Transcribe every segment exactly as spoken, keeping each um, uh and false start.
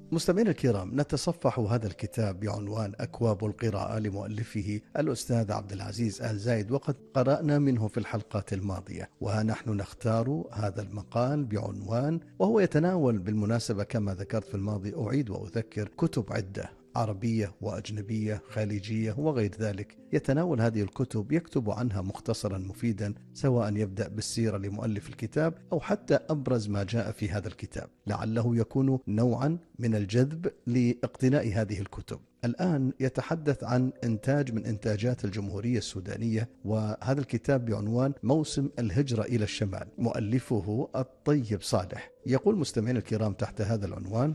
مستمعينا الكرام، نتصفح هذا الكتاب بعنوان أكواب القراءة لمؤلفه الأستاذ عبد العزيز آل زايد، وقد قرأنا منه في الحلقات الماضية، وها نحن نختار هذا المقال بعنوان، وهو يتناول بالمناسبة كما ذكرت في الماضي، أعيد وأذكر، كتب عدة عربية وأجنبية خليجية وغير ذلك. يتناول هذه الكتب، يكتب عنها مختصرا مفيدا، سواء يبدأ بالسيرة لمؤلف الكتاب أو حتى أبرز ما جاء في هذا الكتاب، لعله يكون نوعا من الجذب لاقتناء هذه الكتب. الآن يتحدث عن إنتاج من إنتاجات الجمهورية السودانية، وهذا الكتاب بعنوان موسم الهجرة إلى الشمال، مؤلفه الطيب صالح. يقول مستمعين الكرام تحت هذا العنوان: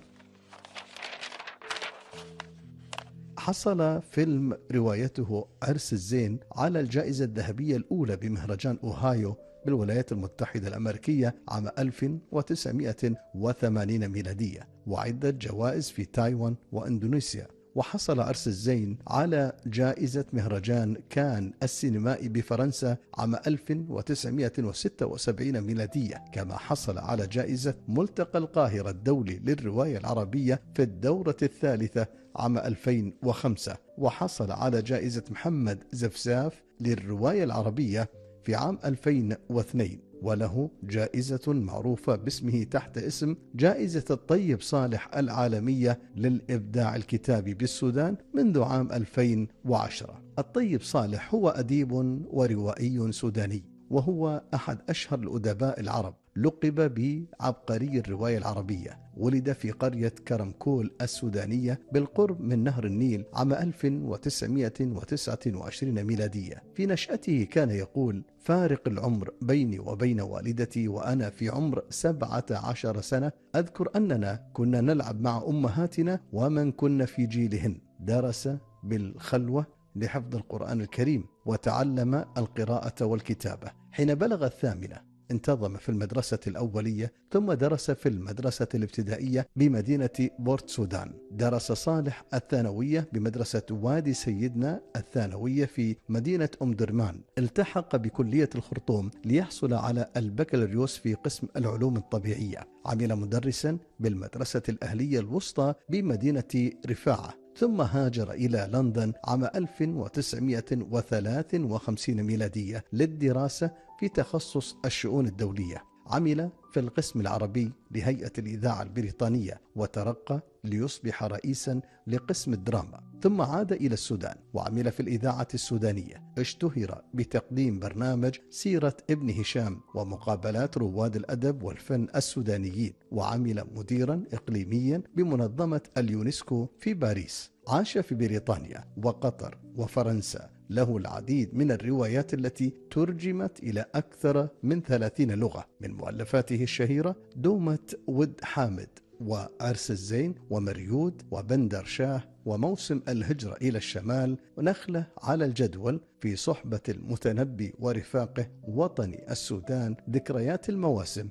حصل فيلم روايته عرس الزين على الجائزة الذهبية الأولى بمهرجان أوهايو بالولايات المتحدة الأمريكية عام ألف وتسعمائة وثمانين ميلادية، وعدة جوائز في تايوان وإندونيسيا. وحصل عرس الزين على جائزة مهرجان كان السينمائي بفرنسا عام ألف وتسعمائة وستة وسبعين ميلادية، كما حصل على جائزة ملتقى القاهرة الدولي للرواية العربية في الدورة الثالثة عام ألفين وخمسة، وحصل على جائزة محمد زفزاف للرواية العربية في عام ألفين واثنين، وله جائزة معروفة باسمه تحت اسم جائزة الطيب صالح العالمية للإبداع الكتابي بالسودان منذ عام ألفين وعشرة. الطيب صالح هو أديب وروائي سوداني، وهو أحد أشهر الأدباء العرب، لقب بعبقري الرواية العربية. ولد في قرية كرمكول السودانية بالقرب من نهر النيل عام ألف وتسعمائة وتسعة وعشرين ميلادية. في نشأته كان يقول: فارق العمر بيني وبين والدتي وأنا في عمر سبعة عشر سنة، أذكر أننا كنا نلعب مع أمهاتنا ومن كنا في جيلهن. درس بالخلوة لحفظ القرآن الكريم، وتعلم القراءة والكتابة. حين بلغ الثامنة انتظم في المدرسة الأولية، ثم درس في المدرسة الابتدائية بمدينة بورت سودان. درس صالح الثانوية بمدرسة وادي سيدنا الثانوية في مدينة أم درمان. التحق بكلية الخرطوم ليحصل على البكالوريوس في قسم العلوم الطبيعية. عمل مدرسا بالمدرسة الأهلية الوسطى بمدينة رفاعة، ثم هاجر إلى لندن عام ألف وتسعمائة وثلاثة وخمسين ميلادية للدراسة في تخصص الشؤون الدولية. عمل في القسم العربي لهيئة الإذاعة البريطانية، وترقى ليصبح رئيسا لقسم الدراما، ثم عاد إلى السودان وعمل في الإذاعة السودانية. اشتهر بتقديم برنامج سيرة ابن هشام ومقابلات رواد الأدب والفن السودانيين، وعمل مديرا إقليميا بمنظمة اليونسكو في باريس. عاش في بريطانيا وقطر وفرنسا. له العديد من الروايات التي ترجمت إلى أكثر من ثلاثين لغة. من مؤلفاته الشهيرة دومة ود حامد، وعرس الزين، ومريود، وبندر شاه، وموسم الهجرة إلى الشمال، ونخلة على الجدول، في صحبة المتنبي ورفاقه، وطني السودان، ذكريات المواسم،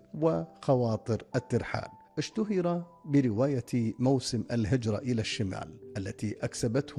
وخواطر الترحال. اشتهر برواية موسم الهجرة إلى الشمال التي أكسبته